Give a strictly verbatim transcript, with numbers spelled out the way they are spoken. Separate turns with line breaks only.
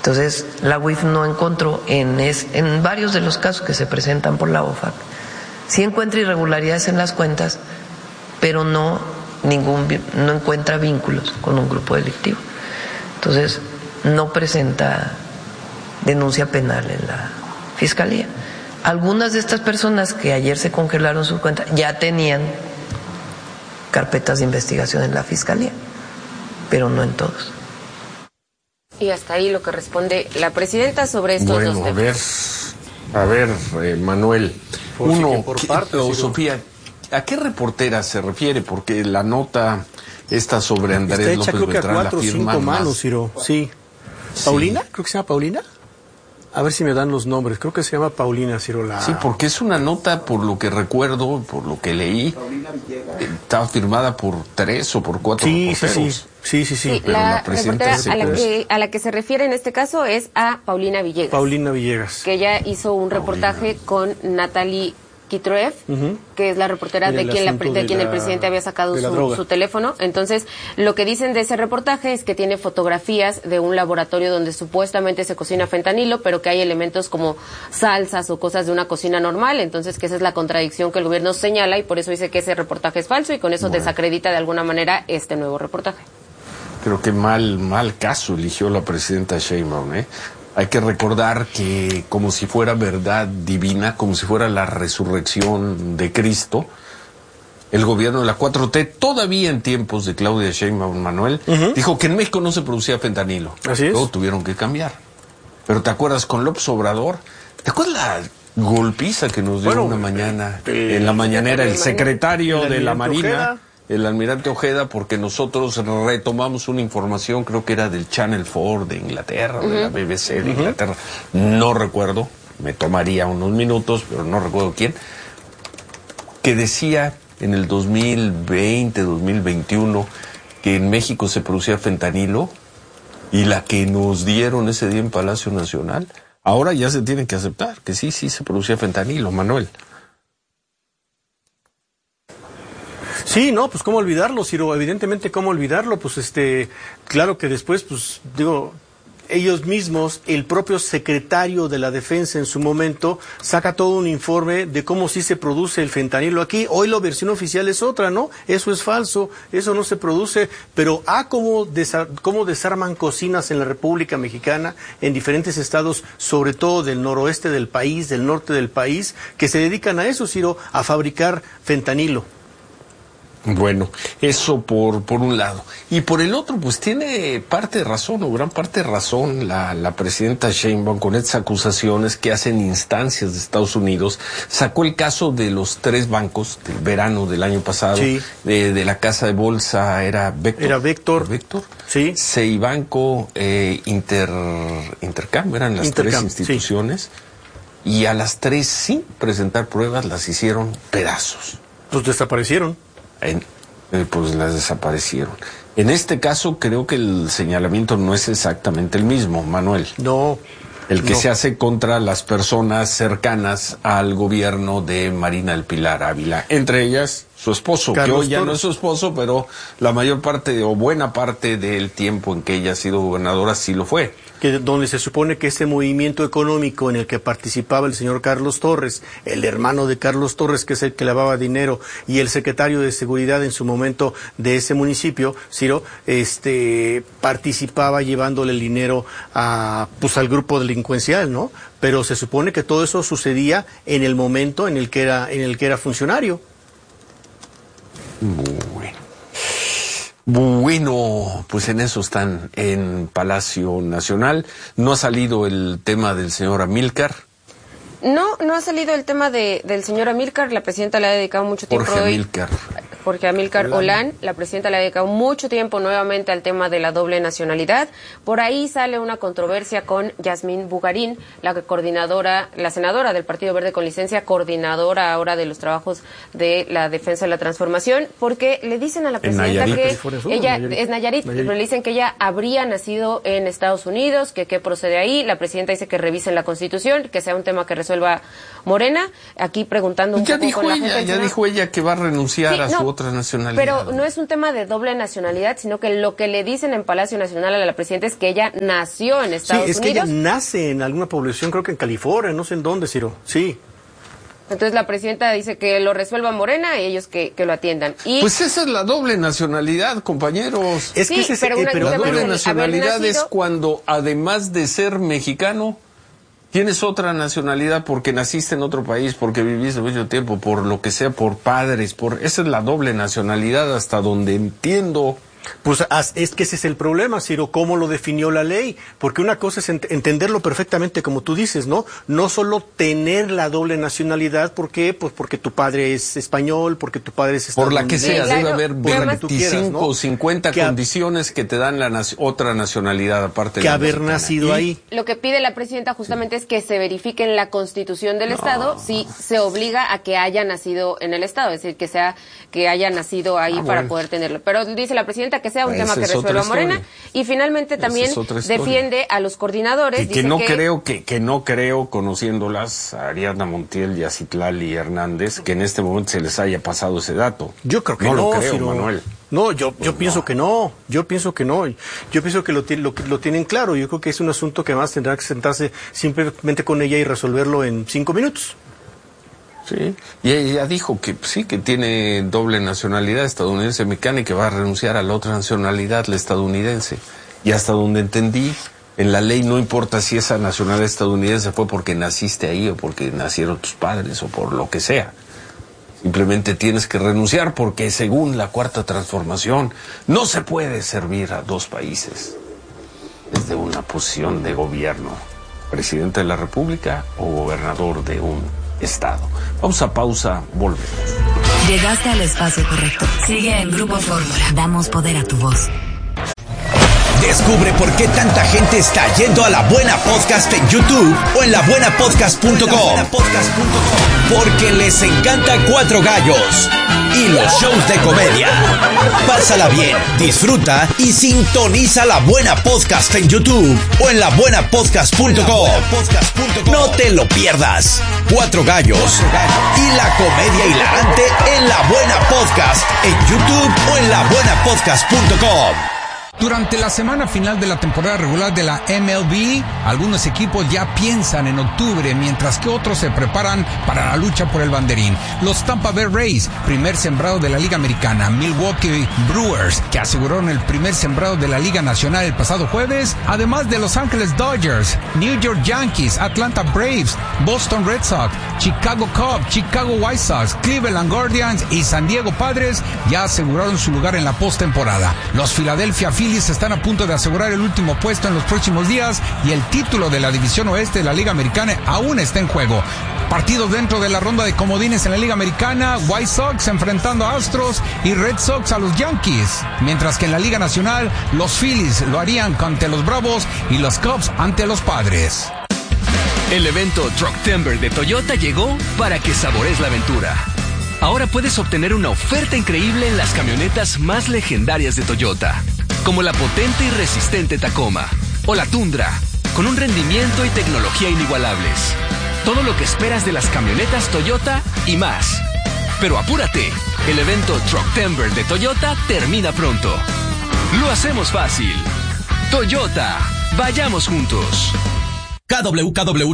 Entonces, la U I F no encontró en, es, en varios de los casos que se presentan por la O F A C, sí encuentra irregularidades en las cuentas, pero no, ningún, no encuentra vínculos con un grupo delictivo. Entonces, no presenta denuncia penal en la Fiscalía. Algunas de estas personas que ayer se congelaron su cuenta ya tenían carpetas de investigación en la Fiscalía, pero no en todos.
Y hasta ahí lo que responde la presidenta sobre estos
bueno,
dos
temas. A ver, a ver, eh, Manuel,
por
uno,
por
¿qué,
parte,
o
sí,
Sofía, ¿a qué reportera se refiere? Porque la nota esta sobre Andrés
está hecha,
López
creo que a
Beltrán
cuatro o
la firma
cinco manos,
más.
Ciro. Sí.
Sí.
¿Paulina? Creo que se llama Paulina. A ver si me dan los nombres. Creo que se llama Paulina, Ciro. La...
Sí, porque es una nota, por lo que recuerdo, por lo que leí, estaba firmada por tres o por cuatro
sí, sí,
reporteros.
sí, sí, sí, sí.
Sí,
pero
la,
la presidenta
reportera a la, que, a la que se refiere en este caso es a Paulina Villegas.
Paulina Villegas.
Que ella hizo un reportaje con Natalie Kitrev, uh-huh. que es la reportera de quien, la, de, de quien la, el presidente había sacado su, su teléfono. Entonces, lo que dicen de ese reportaje es que tiene fotografías de un laboratorio donde supuestamente se cocina fentanilo, pero que hay elementos como salsas o cosas de una cocina normal. Entonces, que esa es la contradicción que el gobierno señala y por eso dice que ese reportaje es falso y con eso bueno. desacredita de alguna manera este nuevo reportaje.
Creo que mal, mal caso eligió la presidenta Sheinbaum, ¿eh? Hay que recordar que como si fuera verdad divina, como si fuera la resurrección de Cristo, el gobierno de la cuatro T, todavía en tiempos de Claudia Sheinbaum, Manuel, uh-huh. dijo que en México no se producía fentanilo.
Así es.
Luego tuvieron que cambiar. Pero ¿te acuerdas con López Obrador? ¿Te acuerdas la golpiza que nos dio bueno, una mañana, eh, en la mañanera, el secretario de la Marina? Ojeda. El almirante Ojeda, porque nosotros retomamos una información, creo que era del Channel cuatro de Inglaterra, uh-huh. de la B B C de uh-huh. Inglaterra, no recuerdo, me tomaría unos minutos, pero no recuerdo quién, que decía en el dos mil veinte, dos mil veintiuno, que en México se producía fentanilo, y la que nos dieron ese día en Palacio Nacional, ahora ya se tiene que aceptar que sí, sí se producía fentanilo, Manuel.
Sí, no, pues cómo olvidarlo, Ciro, evidentemente cómo olvidarlo, pues este, claro que después, pues digo, ellos mismos, el propio secretario de la Defensa en su momento, saca todo un informe de cómo sí se produce el fentanilo aquí. Hoy la versión oficial es otra, ¿no? Eso es falso, eso no se produce, pero ah, cómo, desa- cómo desarman cocinas en la República Mexicana, en diferentes estados, sobre todo del noroeste del país, del norte del país, que se dedican a eso, Ciro, a fabricar fentanilo.
Bueno, eso por por un lado. Y por el otro, pues tiene parte de razón, o gran parte de razón, la, la presidenta Sheinbaum con estas acusaciones que hacen instancias de Estados Unidos. Sacó el caso de los tres bancos del verano del año pasado,
sí.
de, de la casa de bolsa, era Vector.
Era Vector.
Vector.
Sí.
Ceibanco, eh, Inter, Intercam, eran las
Intercam,
tres instituciones. Sí. Y a las tres, sin presentar pruebas, las hicieron pedazos.
Pues desaparecieron.
En, eh, pues las desaparecieron. En este caso creo que el señalamiento no es exactamente el mismo, Manuel.
No.
El que
no.
se hace contra las personas cercanas al gobierno de Marina del Pilar Ávila, entre ellas su esposo, Carlos que hoy ya Torres. No es su esposo, pero la mayor parte o buena parte del tiempo en que ella ha sido gobernadora sí lo fue.
Que donde se supone que este movimiento económico en el que participaba el señor Carlos Torres, el hermano de Carlos Torres, que es el que lavaba dinero, y el secretario de Seguridad en su momento de ese municipio, Ciro, este, participaba llevándole el dinero a, pues, al grupo delincuencial, ¿no? Pero se supone que todo eso sucedía en el momento en el que era, en el que era funcionario.
Bueno. Bueno, pues en eso están en Palacio Nacional. ¿No ha salido el tema del señor Amílcar?
No, no ha salido el tema de, del señor Amílcar. La presidenta le ha dedicado mucho tiempo
Jorge
hoy.
Amílcar.
Jorge Amílcar Olán, la presidenta le ha dedicado mucho tiempo nuevamente al tema de la doble nacionalidad. Por ahí sale una controversia con Yasmín Bugarín, la coordinadora, la senadora del Partido Verde con licencia, coordinadora ahora de los trabajos de la defensa de la transformación, porque le dicen a la presidenta que ella es Nayarit, pero le dicen que ella habría nacido en Estados Unidos, que qué procede ahí. La presidenta dice que revisen la Constitución, que sea un tema que resuelva Morena. Aquí preguntando un
ya
poco
dijo
con la
ella,
gente
ya dijo ella que va a renunciar
sí,
a
no,
su otra nacionalidad.
Pero no es un tema de doble nacionalidad, sino que lo que le dicen en Palacio Nacional a la presidenta es que ella nació en Estados
sí, es
Unidos.
Que ella nace en alguna población, creo que en California, no sé en dónde, Ciro. Sí.
Entonces la presidenta dice que lo resuelva Morena y ellos que, que lo atiendan. Y
pues esa es la doble nacionalidad, compañeros.
Es que
sí,
ese,
pero una,
eh, pero la doble nacionalidad
nacido...
es cuando, además de ser mexicano, tienes otra nacionalidad porque naciste en otro país, porque viviste mucho tiempo, por lo que sea, por padres, por esa es la doble nacionalidad hasta donde entiendo.
Pues es que ese es el problema, Ciro, cómo lo definió la ley, porque una cosa es ent- entenderlo perfectamente como tú dices, ¿no? No solo tener la doble nacionalidad, ¿por qué? Pues porque tu padre es español, porque tu padre es
por la que sea,
claro,
debe haber veinticinco o
¿no?
cincuenta
que
condiciones que te dan la nac- otra nacionalidad aparte
que
de la
haber
mexicana.
nacido
¿Y?
ahí.
Lo que pide la presidenta justamente sí. es que se verifique en la Constitución del no. Estado si se obliga a que haya nacido en el Estado, es decir, que sea que haya nacido ahí ah, para bueno. poder tenerlo. Pero dice la presidenta que sea un Esa tema que resuelva Morena y finalmente también defiende a los coordinadores.
Y que
dice
no
que...
creo que, que no creo, conociéndolas, a Ariadna Montiel y a Citlali Hernández, que en este momento se les haya pasado ese dato.
Yo creo que
no.
No,
lo creo,
Ciro.
Manuel.
No, yo,
pues
yo
no.
pienso que no, yo pienso que no, yo pienso que lo, lo, lo tienen claro, yo creo que es un asunto que más tendrá que sentarse simplemente con ella y resolverlo en cinco minutos.
Sí, y ella dijo que sí, que tiene doble nacionalidad estadounidense mexicana y que va a renunciar a la otra nacionalidad, la estadounidense. Y hasta donde entendí, en la ley no importa si esa nacionalidad estadounidense fue porque naciste ahí o porque nacieron tus padres o por lo que sea. Simplemente tienes que renunciar porque según la Cuarta Transformación no se puede servir a dos países desde una posición de gobierno, presidente de la República o gobernador de un estado. Vamos a pausa, volvemos.
Llegaste al espacio correcto. Sigue en Grupo Fórmula. Damos poder a tu voz.
Descubre por qué tanta gente está yendo a La Buena Podcast en YouTube o en la buena podcast punto com. Porque les encanta Cuatro Gallos y los shows de comedia. Pásala bien, disfruta y sintoniza La Buena Podcast en YouTube o en la buena podcast punto com. No te lo pierdas. Cuatro Gallos y la comedia hilarante en La Buena Podcast en YouTube o en la buena podcast punto com.
Durante la semana final de la temporada regular de la M L B, algunos equipos ya piensan en octubre, mientras que otros se preparan para la lucha por el banderín. Los Tampa Bay Rays, primer sembrado de la Liga Americana, Milwaukee Brewers, que aseguraron el primer sembrado de la Liga Nacional el pasado jueves, además de Los Ángeles Dodgers, New York Yankees, Atlanta Braves, Boston Red Sox, Chicago Cubs, Chicago White Sox, Cleveland Guardians y San Diego Padres ya aseguraron su lugar en la postemporada. Los Philadelphia Phillies están a punto de asegurar el último puesto en los próximos días y el título de la División Oeste de la Liga Americana aún está en juego. Partidos dentro de la ronda de comodines en la Liga Americana, White Sox enfrentando a Astros y Red Sox a los Yankees, mientras que en la Liga Nacional los Phillies lo harían ante los Bravos y los Cubs ante los Padres.
El evento Trucktember de Toyota llegó para que sabores la aventura. Ahora puedes obtener una oferta increíble en las camionetas más legendarias de Toyota, como la potente y resistente Tacoma o la Tundra, con un rendimiento y tecnología inigualables. Todo lo que esperas de las camionetas Toyota y más. Pero apúrate, el evento Trucktember de Toyota termina pronto. Lo hacemos fácil. Toyota, vayamos juntos.
K W K W